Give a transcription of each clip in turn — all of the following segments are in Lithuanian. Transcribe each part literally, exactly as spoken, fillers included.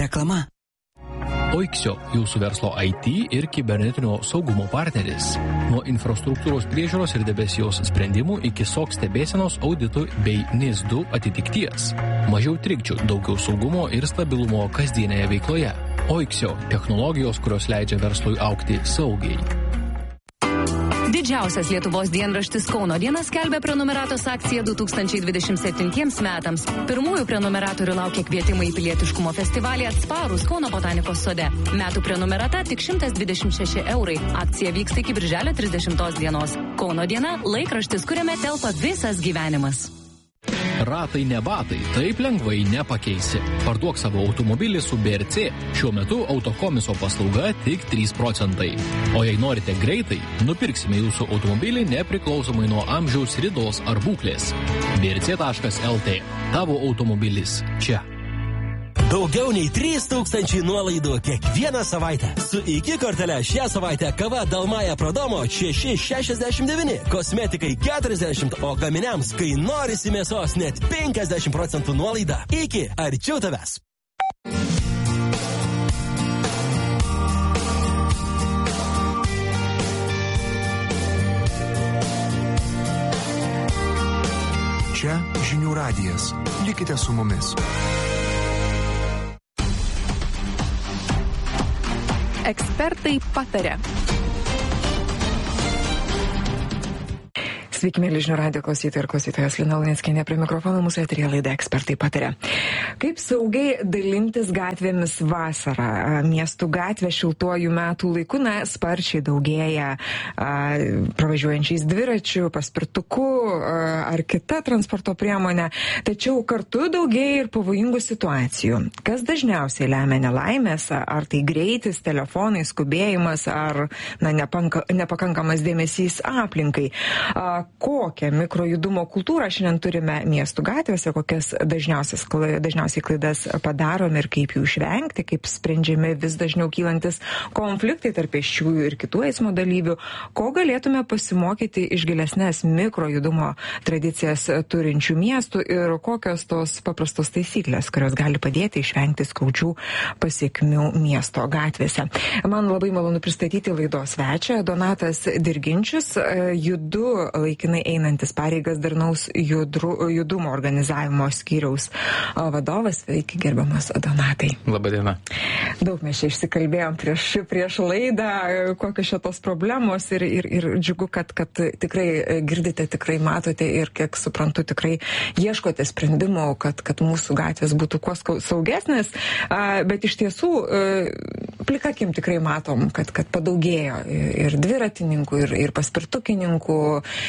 reklama. Oiksio, jūsų verslo I T ir kibernetinio saugumo partneris. Nuo infrastruktūros priežiūros ir debesijos sprendimų iki S O C stebėsenos auditų bei N I S du atitikties. Mažiau trikdžių, daugiau saugumo ir stabilumo kasdienėje veikloje. Oiksio – technologijos, kurios leidžia verslui augti saugiai. Didžiausias Lietuvos dienraštis Kauno diena skelbia prenumeratos akciją du tūkstančiai dvidešimt septintiems metams. Pirmųjų prenumeratorių laukia kvietimai į pilietiškumo festivalį Atsparūs Kauno botanikos sode. Metų prenumerata tik šimtas dvidešimt šeši eurai. Akcija vyksta iki birželio trisdešimtos dienos. Kauno diena – laikraštis, kuriame telpa visas gyvenimas. Ratai ne batai, taip lengvai nepakeisi. Parduok savo automobilį su B R C. Šiuo metu autokomiso paslauga tik trys procentai. O jei norite greitai, nupirksime jūsų automobilį nepriklausomai nuo amžiaus, ridos ar būklės. B R C taškas L T. Tavo automobilis čia. Daugiau nei trys tūkstančiai nuolaidų kiekvieną savaitę. Su iki kortele šią savaitę kava Dalmaja Prodomo šeši šešiasdešimt devyni, kosmetikai keturiasdešimt, o gaminiams, kai norisi mėsos, net penkiasdešimt procentų nuolaida. Iki arčiau tavęs. Čia žinių radijas. Likite su mumis. Ekspertai pataria. Sveiki, mėly žinių radijo klausytojai ir klausytojas, Lina Luneckienė prie mikrofono, mūsų eteryje laida Ekspertai pataria. Kaip saugiai dalintis gatvėmis vasarą? Miestų gatvė šiltuoju metų laiku, na, sparčiai daugėja a, pravažiuojančiais dviračių, paspirtuku a, ar kita transporto priemonė, tačiau kartu daugėja ir pavojingų situacijų. Kas dažniausiai lemia nelaimės, ar tai greitis, telefonai, skubėjimas, ar na, nepanka, nepakankamas dėmesys aplinkai? A, Kokią mikrojudumo kultūrą šiandien turime miestų gatvėse, kokias dažniausiai klaidas padarome ir kaip jų išvengti, kaip sprendžiami vis dažniau kylantis konfliktai tarp pėsčiųjų ir kitų eismo dalyvių, ko galėtume pasimokyti iš gilesnės mikrojudumo tradicijas turinčių miestų ir kokios tos paprastos taisyklės, kurios gali padėti išvengti skaudžių pasiekmių miesto gatvėse. Man labai malonu pristatyti laidos svečią, Donatas Dirginčius, Judu laikinai einantis pareigas darnaus judru, judumo organizavimo skyriaus vadovas. Sveiki, gerbiamas Donatai. Labadiena. Daug mes čia išsikalbėjom prieš, prieš laidą, kokios šitos problemos ir, ir, ir džiugu, kad, kad tikrai girdite, tikrai matote ir, kiek suprantu, tikrai ieškote sprendimų, kad, kad mūsų gatvės būtų kuo saugesnės, bet iš tiesų plikakim tikrai matom, kad, kad padaugėjo ir dviratininkų, ir, ir paspirtukininkų,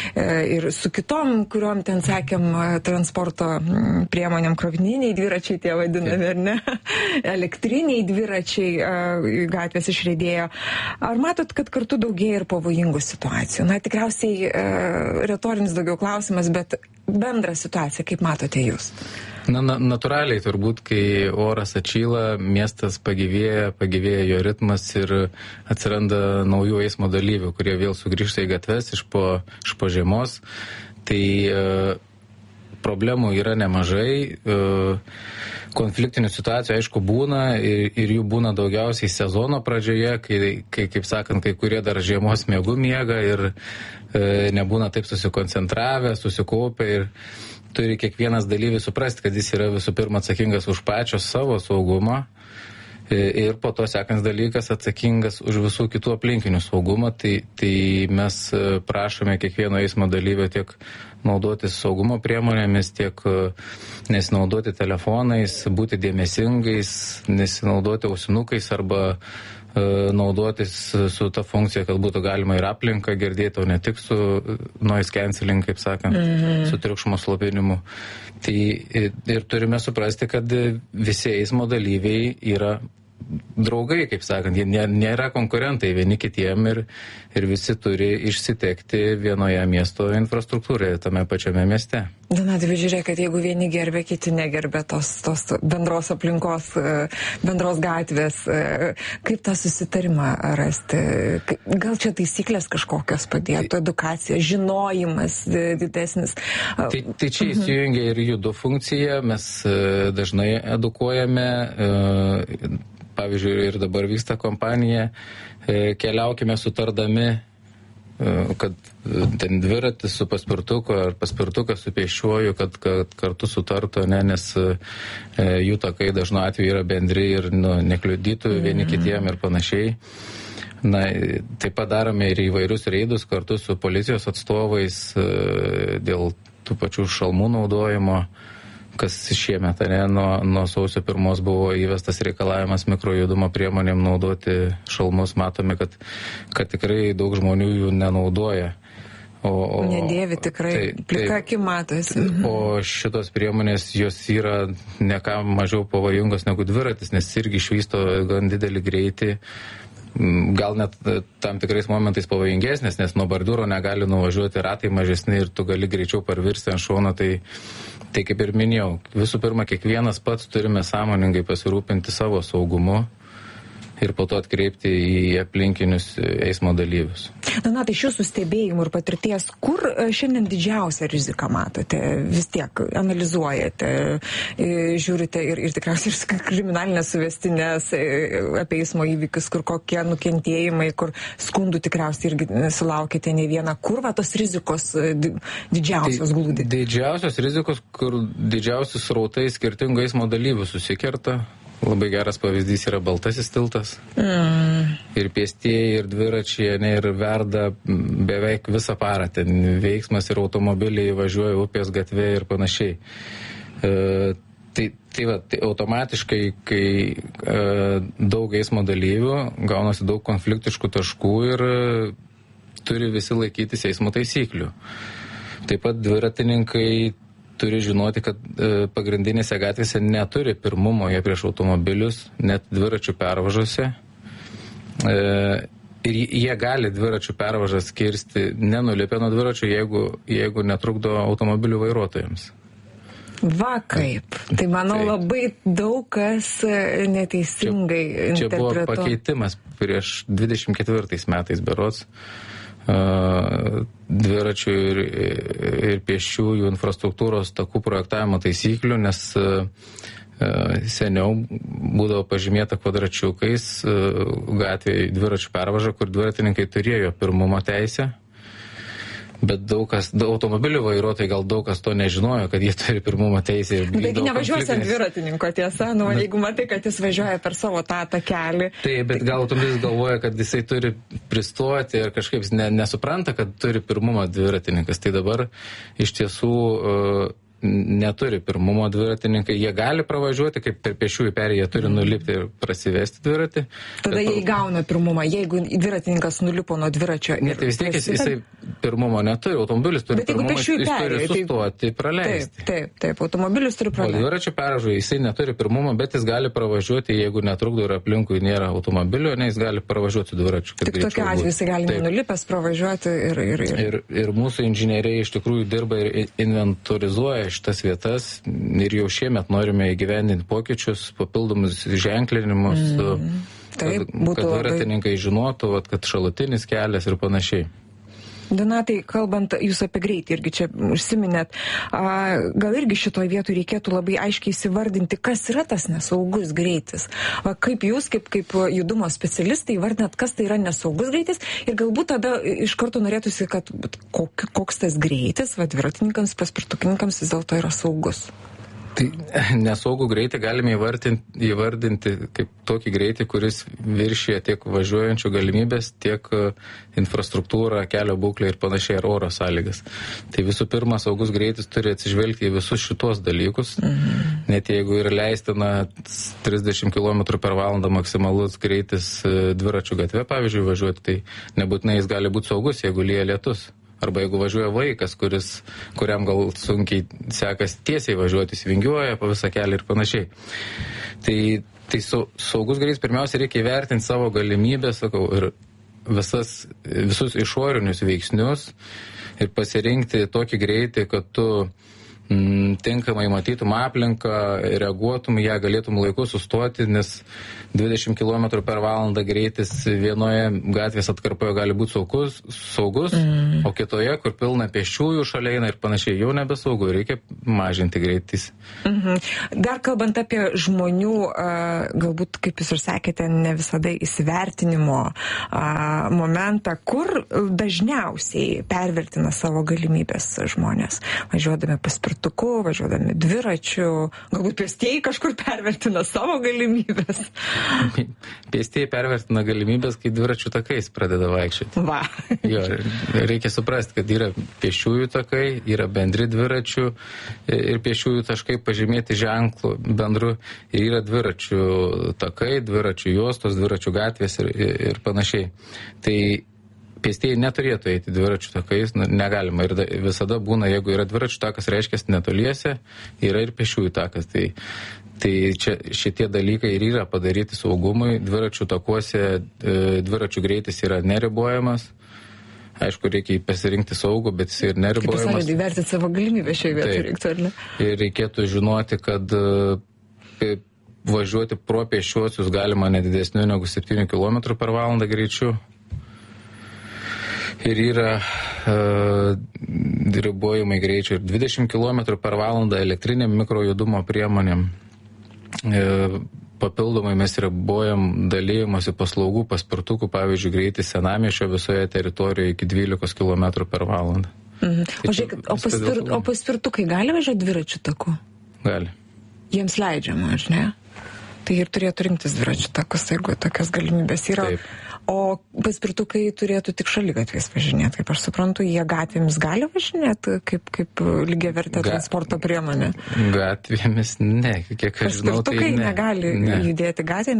ir su kitom, kuriuom ten sekėm transporto priemonėm, krovininiai dviračiai tie vadinami, ar ne? Elektriniai dviračiai gatvės išriedėjo. Ar matot, kad kartu daugėja ir pavojingų situacijų? Na, tikriausiai retorinis daugiau klausimas, bet bendrą situaciją, kaip matote jūs? Na, na, natūraliai turbūt, kai oras atšyla, miestas pagyvėja, pagyvėja jo ritmas ir atsiranda naujų eismo dalyvių, kurie vėl sugrįžta į gatves iš po, iš po žiemos. Tai e, problemų yra nemažai, e, konfliktinių situacijų aišku būna ir, ir jų būna daugiausiai sezono pradžioje, kai, kai kaip sakant, kai kurie dar žiemos miegų miega ir e, nebūna taip susikoncentravę, susikaupę ir turi kiekvienas dalyvis suprasti, kad jis yra visų pirma atsakingas už pačios savo saugumą ir po to sekans dalykas atsakingas už visų kitų aplinkinių saugumą. Tai, tai mes prašome kiekvieno eismo dalyvio tiek naudotis saugumo priemonėmis, tiek nesinaudoti telefonais, būti dėmesingais, nesinaudoti ausinukais arba naudotis su ta funkcija, kad būtų galima ir aplinką girdėti, o ne tik su noise cancelling, kaip sakant, mm-hmm. su triukšmo slopinimu. Tai ir turime suprasti, kad visi eismo dalyviai yra draugai, kaip sakant, jie nėra konkurentai vieni kitiem ir, ir visi turi išsitekti vienoje miesto infrastruktūroje, tame pačiame mieste. Donatai, žiūrėk, kad jeigu vieni gerbė, kiti negerbė tos, tos bendros aplinkos, bendros gatvės, kaip tą susitarimą rasti? Gal čia taisyklės kažkokios padėtų, edukacija, žinojimas didesnis? Tai, tai čia įsijungia ir judo funkcija, mes dažnai edukuojame, pavyzdžiui, ir dabar vyksta kompanija, keliaukime sutardami, kad ten dviratis su paspirtuku ar paspirtukas su pėsčiuoju, kad, kad kartu sutartų, ne, nes jų takai dažnu atveju yra bendri ir nu, nekliudytų vieni kitiem ir panašiai. Na, taip pat darome ir įvairius reidus kartu su policijos atstovais dėl tų pačių šalmų naudojimo, kas šiemet, ne, nuo, nuo sausio pirmos buvo įvestas reikalavimas mikrojudumo priemonėm naudoti šalmus. Matome, kad, kad tikrai daug žmonių jų nenaudoja. O, o, Nedėvi tikrai, tai, plika akim matosi. O šitos priemonės, jos yra ne ką mažiau pavojingos negu dviratis, nes irgi išvysto gan didelį greitį. Gal net tam tikrais momentais pavojingesnės, nes nuo bordiūro negali nuvažiuoti, ratai mažesni ir tu gali greičiau parvirsti ant šono. Tai, tai kaip ir minėjau, visų pirma, kiekvienas pats turime sąmoningai pasirūpinti savo saugumu ir po to atkreipti į aplinkinius eismo dalyvius. Donatai, iš jūsų stebėjimų ir patirties, kur šiandien didžiausią riziką matote? Vis tiek analizuojate, žiūrite ir, ir tikriausiai ir kriminalinės suvestinės apie eismo įvykius, kur kokie nukentėjimai, kur skundų tikriausiai irgi sulaukite ne vieną. Kur va tos rizikos didžiausios glūdi? Didžiausios rizikos, kur didžiausios srautai skirtingų eismo dalyvių susikerta. Labai geras pavyzdys yra Baltasis tiltas. Mm. Ir pėstieji, ir dviračiai, ne, ir verda beveik visą parą. Ten veiksmas ir automobiliai važiuoja upės gatvė ir panašiai. E, tai, tai, va, tai automatiškai, kai e, daug eismo dalyvių, gaunasi daug konfliktiškų taškų ir e, turi visi laikytis eismo taisyklių. Taip pat dviratininkai turi žinoti, kad e, pagrindinėse gatvėse neturi pirmumo jie prieš automobilius, net dviračių pervažose. E, ir jie gali dviračių pervažas kirsti nenulipę nuo dviračių, jeigu, jeigu netrukdo automobilių vairuotojams. Va kaip. Tai manau tai, labai daug kas neteisingai čia, čia interpretuoja. Čia buvo pakeitimas prieš dvidešimt ketvirtais metais berods. Uh, dviračių ir, ir pėsčiųjų infrastruktūros takų projektavimo taisyklių, nes uh, seniau būdavo pažymėta kvadračiukais uh, gatvėje dviračių pervaža, kur dviratininkai turėjo pirmumo teisę. Bet daug kas, daug automobilių vairuotojai gal daug kas to nežinojo, kad jie turi pirmumo teisę. Taigi nevažiuosi ant dviratininko, tiesa, nu, bet, jeigu matai, kad jis važiuoja per savo tą takelį. Taip, bet tai gal automobilis galvoja, kad jisai turi pristoti ir kažkaip ne, nesupranta, kad turi pirmumą dviratininkas. Tai dabar iš tiesų uh, neturi pirmumo dviratininkai. Jie gali pravažiuoti, kaip per pėsčiųjų perėją, jie turi nulipti ir prasivesti dviratį. Tada jie įgauna pirmumą. Jeigu dviratininkas nulipo nuo dviračio... Ne, tai vis tiek jis, jisai pirmumo neturi. Automobilis turi pirmumą, jis turi sustoti, praleisti. Taip, taip, taip, automobilis turi praleisti. O dviračio pervažoje jisai neturi pirmumo, bet jis gali pravažiuoti, jeigu netrukdo ir aplinkui nėra automobilio, ne, jis gali pravažiuoti su dviračiu. Tik tokiu atveju jisai gali nenulipęs pravažiuoti ir... Ir, ir... ir, ir mūsų inžinieriai iš tikrųjų dirba ir inventorizuoja šitas vietas ir jau šiemet norime įgyvendinti pokyčius, papildomus ženklinimus, mm, taip, kad, kad dviratininkai labai... žinotų, kad šalutinis kelias ir panašiai. Donatai, kalbant jūs apie greitį, irgi čia užsiminėt, a, gal irgi šitoje vietoje reikėtų labai aiškiai įsivardinti, kas yra tas nesaugus greitis. Va, kaip jūs, kaip, kaip judumo specialistai, įvardinat, kas tai yra nesaugus greitis ir galbūt tada iš karto norėtųsi, kad kok, koks tas greitis, va, dviratininkams, paspirtukininkams vis dėlto yra saugus. Tai nesaugų greitį galime įvardinti, įvardinti kaip tokį greitį, kuris viršyje tiek važiuojančių galimybės, tiek infrastruktūrą, kelio būklę ir panašiai, ar oro sąlygas. Tai visų pirma, saugus greitis turi atsižvelgti į visus šitos dalykus. Mhm. Net jeigu ir leistina trisdešimt kilometrų per valandą maksimalus greitis dviračių gatve, pavyzdžiui, važiuoti, tai nebūtinai jis gali būti saugus, jeigu lyja lietus. Arba jeigu važiuoja vaikas, kuris, kuriam gal sunkiai sekas tiesiai važiuoti, svingiuoja po visą kelią ir panašiai. Tai Tai su, saugus greitis pirmiausia reikia įvertinti savo galimybę, sakau, ir visas, visus išorinius veiksnius ir pasirinkti tokį greitį, kad tu mm, tinkamai matytum aplinką, reaguotum, ją galėtum laiku sustoti, nes dvidešimt kilometrų per valandą greitis vienoje gatvės atkarpoje gali būti saugus, saugus mm. o kitoje, kur pilna pėsčiųjų šalia eina ir panašiai, jau nebesaugu, reikia mažinti greitis. Mhm. Dar kalbant apie žmonių, galbūt, kaip jūs ir sakėte, ne visada įsivertinimo momentą, kur dažniausiai pervertina savo galimybės žmonės, važiuodami paspirtuku, važiuodami dviračiu, galbūt pėstieji kažkur pervertina savo galimybės. Pėstieji pervertina galimybės, kai dviračių takais pradeda vaikščioti. Va. Jo, reikia suprasti, kad yra pėsčiųjų takai, yra bendri dviračių ir pėsčiųjų taškai pažymėti ženklų bendru ir yra dviračių takai, dviračių juostos, dviračių gatvės ir, ir panašiai. Tai pėstieji neturėtų eiti dviračių takais, negalima. Ir visada būna, jeigu yra dviračių takas, reiškia netoliese, yra ir pėsčiųjų takas. Tai, tai čia šitie dalykai ir yra padaryti saugumui. Dviračių takuose dviračių greitis yra neribojamas. Aišku, reikia pasirinkti saugų, bet jis ir neribojamas. Kaip pasakė, įvertinti savo galimybę šioje vietoje reiktų, ar ne? Ir reikėtų žinoti, kad važiuoti pro pėsčiuosius galima nedidesniu negu septynių kilometrų per valandą greičiu. Ir yra uh, ribojimai greičio ir dvidešimt kilometrų per valandą elektriniam mikrojudumo priemonėm. Uh, papildomai mes ribojam dalymosi paslaugų paspirtukų, pavyzdžiui, greitis senamiesčio visoje teritorijoje iki dvylikos kilometrų per valandą. Mhm. O, žiūrėk, o, paspir, o paspirtukai gali važiuoti dviračių taku? Gali. Jiems leidžiama, ar ne? Tai ir turėtų rinktis dviračių takus, jeigu tokias galimybės yra. Taip. O paspirtukai turėtų tik šaligatviais važinėti, kaip aš suprantu, jie gatvėmis gali važinėti kaip, kaip lygiavertė Ga... transporto priemonė? Gatvėmis ne, kiek aš žinau, tai ne. Paspirtukai negali ne. judėti gatvėmis.